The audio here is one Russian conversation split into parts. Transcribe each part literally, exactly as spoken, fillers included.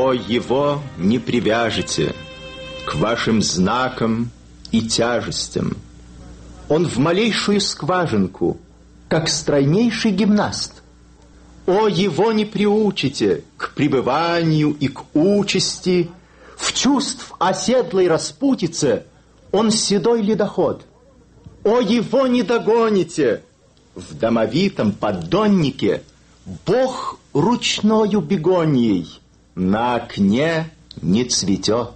О, его не привяжете к вашим знакам и тяжестям. Он в малейшую скважинку, как стройнейший гимнаст. О, его не приучите к пребыванию и к участи. В чувств оседлой распутице он седой ледоход. О, его не догоните! В домовитом поддоннике Бог ручною бегоньей на окне не цветет.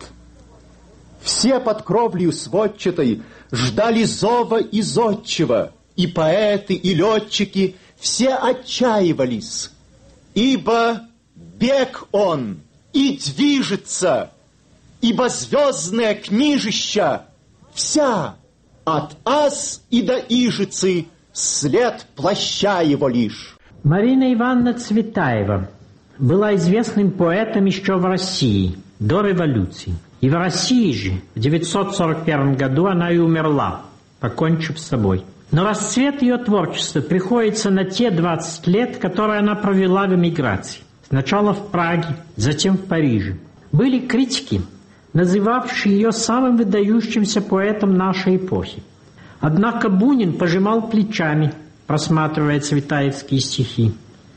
Все под кровлею сводчатой ждали зова и зодчего, и поэты, и летчики все отчаивались, ибо бег он и движется, ибо звездное книжища вся от ас и до ижицы след плаща его лишь. Марина Ивановна Цветаева была известным поэтом еще в России до революции. И в России же в девятьсот сорок первом году она и умерла, покончив с собой. Но расцвет ее творчества приходится на те двадцать лет, которые она провела в эмиграции. Сначала в Праге, затем в Париже. Были критики, называвшие ее самым выдающимся поэтом нашей эпохи. Однако Бунин пожимал плечами, просматривая цветаевские стихи.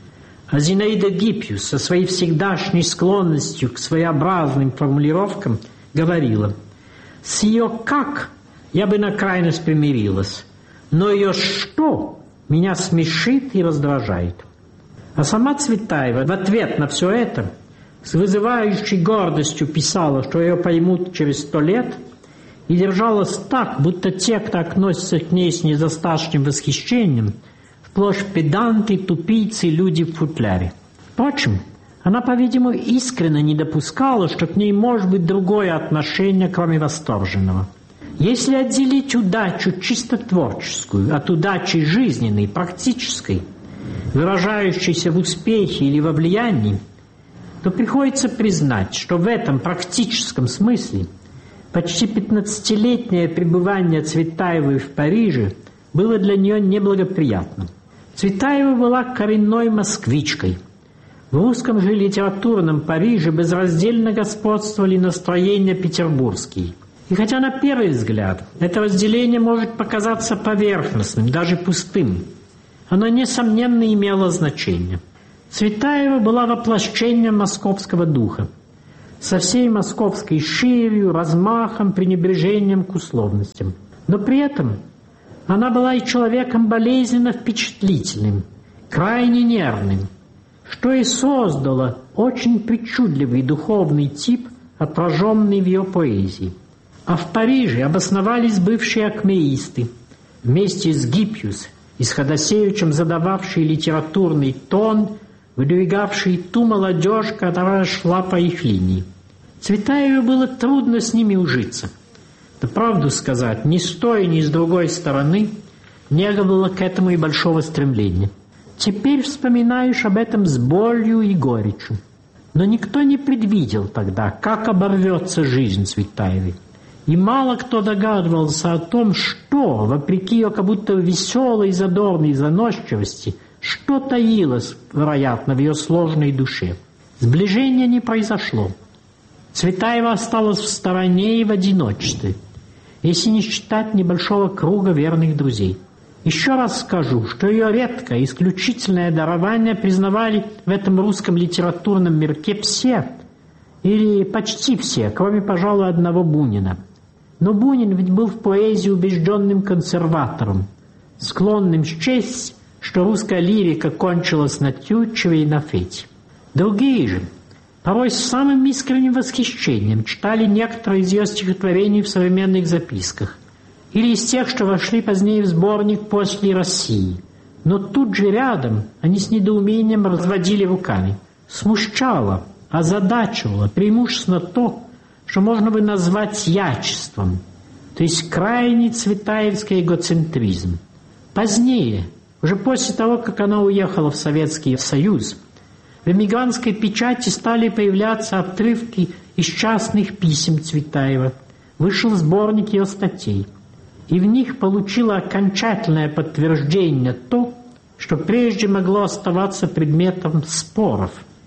А Зинаида Гиппиус со своей всегдашней склонностью к своеобразным формулировкам говорила: «С ее «как» я бы на крайность примирилась, но ее «что» меня смешит и раздражает». А сама Цветаева в ответ на все это с вызывающей гордостью писала, что ее поймут через сто лет, и держалась так, будто те, кто относится к ней с недостаточным восхищением, сплошь педанты, тупицы, люди в футляре. Впрочем, она, по-видимому, искренне не допускала, что к ней может быть другое отношение, кроме восторженного. Если отделить удачу чисто творческую от удачи жизненной, практической, выражающейся в успехе или во влиянии, то приходится признать, что в этом практическом смысле почти пятнадцатилетнее пребывание Цветаевой в Париже было для нее неблагоприятным. Цветаева была коренной москвичкой. В русском же литературном Париже безраздельно господствовали настроения петербургские. И хотя на первый взгляд это разделение может показаться поверхностным, даже пустым, оно, несомненно, имело значение. Цветаева была воплощением московского духа, со всей московской ширью, размахом, пренебрежением к условностям. Но при этом она была и человеком болезненно впечатлительным, крайне нервным, что и создало очень причудливый духовный тип, отраженный в ее поэзии. А в Париже обосновались бывшие акмеисты, вместе с Гиппиус и с Ходосевичем задававшие литературный тон, выдвигавшие ту молодежь, которая шла по их линии. Цветаеву было трудно с ними ужиться. Да правду сказать, ни с той, ни с другой стороны не было к этому и большого стремления. Теперь вспоминаешь об этом с болью и горечью. Но никто не предвидел тогда, как оборвется жизнь Цветаевой. И мало кто догадывался о том, что, вопреки ее как будто веселой, задорной заносчивости, что таилось, вероятно, в ее сложной душе. Сближения не произошло. Цветаева осталась в стороне и в одиночестве, если не считать небольшого круга верных друзей. Еще раз скажу, что ее редкое, исключительное дарование признавали в этом русском литературном мирке все, или почти все, кроме, пожалуй, одного Бунина. Но Бунин ведь был в поэзии убежденным консерватором, склонным счесть, что русская лирика кончилась на Тютчеве и на Фете. Другие же, порой с самым искренним восхищением, читали некоторые из ее стихотворений в современных записках или из тех, что вошли позднее в сборник «После России». Но тут же рядом они с недоумением разводили руками. Смущало, озадачивало преимущественно то, что можно бы назвать ячеством, то есть крайний цветаевский эгоцентризм. Позднее, уже после того, как она уехала в Советский Союз, в эмигрантской печати стали появляться отрывки из частных писем Цветаева. Вышел сборник ее статей, и в них получило окончательное подтверждение то, что прежде могло оставаться предметом споров.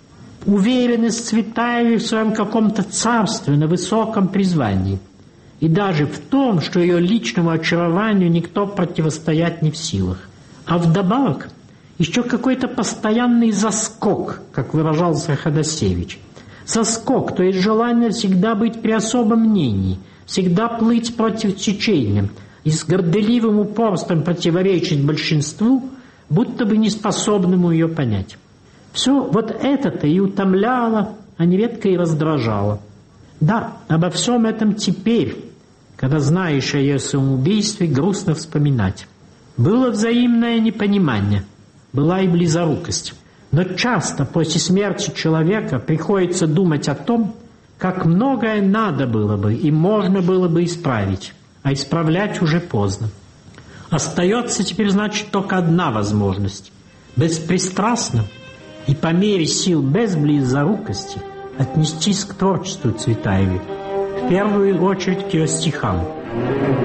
уверенность Цветаевой в своем каком-то царстве, на высоком призвании. И даже в том, что ее личному очарованию никто противостоять не в силах. А вдобавок еще какой-то постоянный заскок, как выражался Ходосевич. Заскок, то есть желание всегда быть при особом мнении, всегда плыть против течения и с горделивым упорством противоречить большинству, будто бы неспособному ее понять. Все вот это-то и утомляло, а нередко и раздражало. Да, обо всем этом теперь, когда знаешь о ее самоубийстве, грустно вспоминать. Было взаимное непонимание, была и близорукость. Но часто после смерти человека приходится думать о том, как многое надо было бы и можно было бы исправить, а исправлять уже поздно. Остается теперь, значит, только одна возможность – беспристрастно и по мере сил без близорукости отнестись к творчеству Цветаевой, в первую очередь к ее стихам.